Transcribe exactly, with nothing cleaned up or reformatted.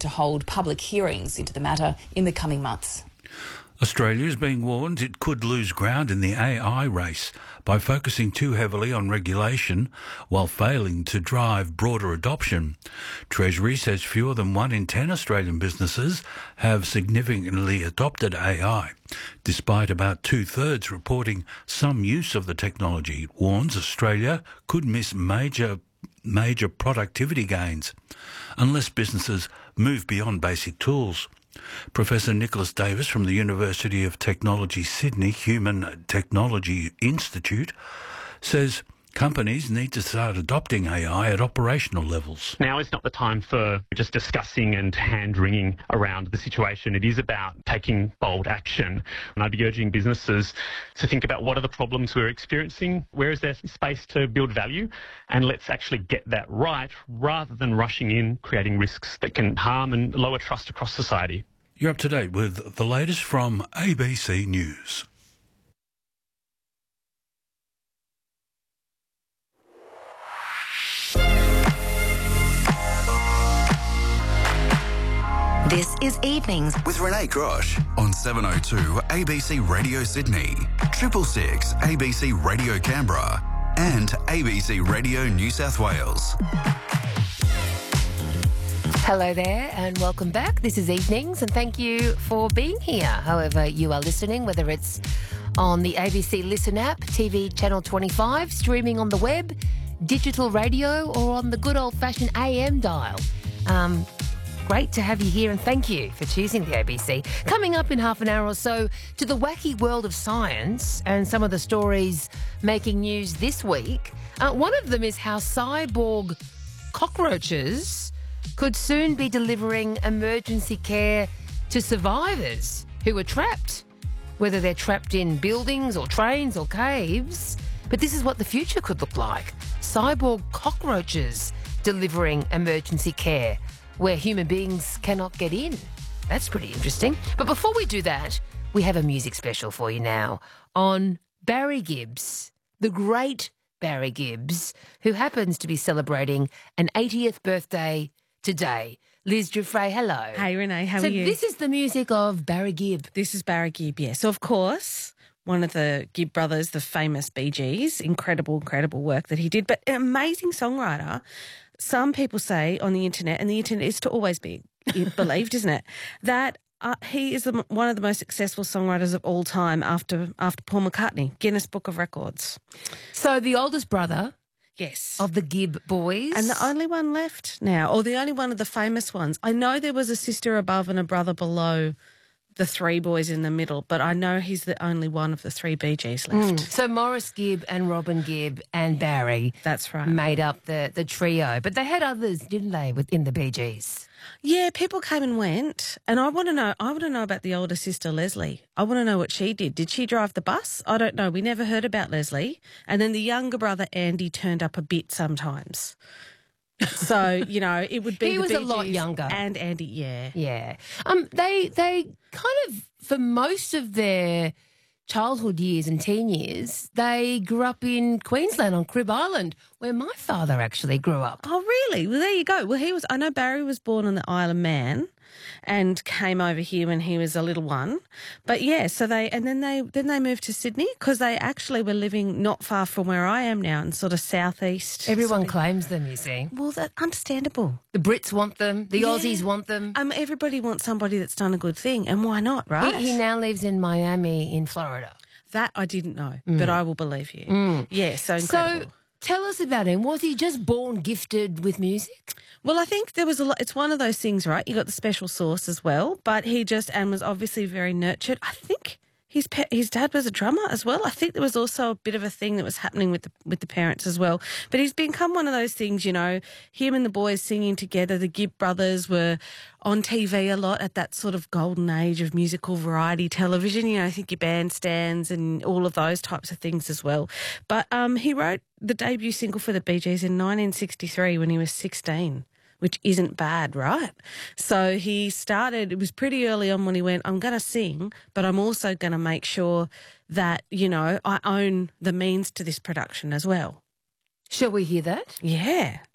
to hold public hearings into the matter in the coming months. Australia is being warned it could lose ground in the A I race by focusing too heavily on regulation while failing to drive broader adoption. Treasury says fewer than one in ten Australian businesses have significantly adopted A I, despite about two-thirds reporting some use of the technology. It warns Australia could miss major major productivity gains unless businesses move beyond basic tools. Professor Nicholas Davis from the University of Technology Sydney Human Technology Institute says companies need to start adopting A I at operational levels. Now is not the time for just discussing and hand-wringing around the situation. It is about taking bold action. And I'd be urging businesses to think about what are the problems we're experiencing, where is there space to build value, and let's actually get that right rather than rushing in, creating risks that can harm and lower trust across society. You're up to date with the latest from A B C News. This is Evenings with Renee Grosh on seven oh two A B C Radio Sydney, Triple Six A B C Radio Canberra, and A B C Radio New South Wales. Hello there and welcome back. This is Evenings and thank you for being here. However you are listening, whether it's on the A B C Listen app, T V Channel twenty-five, streaming on the web, digital radio, or on the good old-fashioned A M dial. Um, great to have you here and thank you for choosing the A B C. Coming up in half an hour or so to the wacky world of science and some of the stories making news this week. Uh, one of them is how cyborg cockroaches could soon be delivering emergency care to survivors who are trapped, whether they're trapped in buildings or trains or caves. But this is what the future could look like. Cyborg cockroaches delivering emergency care where human beings cannot get in. That's pretty interesting. But before we do that, we have a music special for you now on Barry Gibbs, the great Barry Gibbs, who happens to be celebrating an eightieth birthday today. Liz Giuffre, hello. Hey, Renee, how so are you? This is the music of Barry Gibb. This is Barry Gibb, yes. So, of course, one of the Gibb brothers, the famous Bee Gees, incredible, incredible work that he did, but an amazing songwriter. Some people say on the internet, and the internet is to always be believed, isn't it, that uh, he is the, one of the most successful songwriters of all time after after Paul McCartney, Guinness Book of Records. So the oldest brother... Yes. Of the Gibb boys. And the only one left now, or the only one of the famous ones. I know there was a sister above and a brother below the three boys in the middle, but I know he's the only one of the three Bee Gees left. Mm. So Maurice Gibb and Robin Gibb and Barry. That's right. Made up the, the trio. But they had others, didn't they, within the Bee Gees? Yeah, people came and went, and I want to know. I want to know about the older sister Leslie. I want to know what she did. Did she drive the bus? I don't know. We never heard about Leslie. And then the younger brother Andy turned up a bit sometimes. So you know, it would be. He the was Bee a lot Gees younger. and Andy, yeah, yeah. Um, they they kind of for most of their childhood years and teen years, they grew up in Queensland on Crib Island, where my father actually grew up. Oh, really? Well, there you go. Well, he was. I know Barry was born on the Isle of Man, and came over here when he was a little one. But yeah, so they and then they then they moved to Sydney because they actually were living not far from where I am now, in sort of southeast. Everyone sort of, claims them, you see. Well, that's understandable. The Brits want them. The Yeah. Aussies want them. Um, everybody wants somebody that's done a good thing, and why not, right? He, he now lives in Miami, in Florida. That I didn't know, Mm. but I will believe you. Mm. Yeah, so incredible. So tell us about him. Was he just born gifted with music? Well, I think there was a lot. It's one of those things, right? You got the special sauce as well, but he just and was obviously very nurtured. I think his pe- his dad was a drummer as well. I think there was also a bit of a thing that was happening with the with the parents as well. But he's become one of those things, you know. Him and the boys singing together. The Gibb brothers were on T V a lot at that sort of golden age of musical variety television. You know, I think your bandstands and all of those types of things as well. But um, he wrote the debut single for the Bee Gees in nineteen sixty-three when he was sixteen. Which isn't bad, right? So he started, it was pretty early on when he went, I'm going to sing, but I'm also going to make sure that, you know, I own the means to this production as well. Shall we hear that? Yeah.